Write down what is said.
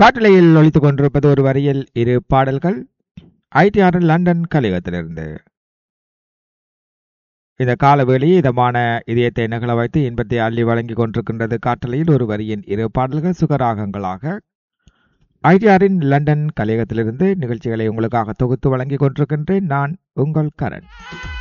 காட்டலையில் ஒலித்துக் கொண்டிருப்பது ஒரு வரியில் இரு பாடல்கள் ITR லண்டன் கலையகத்திலிருந்து. இந்த காலவேளையை இதமான இதயத்தை நகல வைத்து இன்பத்தை அள்ளி வழங்கி கொண்டிருக்கின்றது. காட்டலையில் ஒரு வரியின் இரு பாடல்கள் சுகராகங்களாக ITRின் லண்டன் கலையகத்திலிருந்து நிகழ்ச்சிகளை உங்களுக்காக தொகுத்து வழங்கி கொண்டிருக்கின்றேன். நான் உங்கள் கரண்.